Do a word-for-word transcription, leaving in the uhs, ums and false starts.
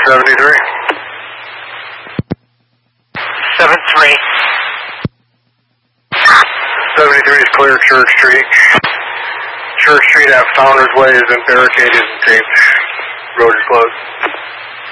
seventy-three. seven three. seventy-three is clear Church Street. Church Street at Founders Way is in barricaded and taped. Road is closed.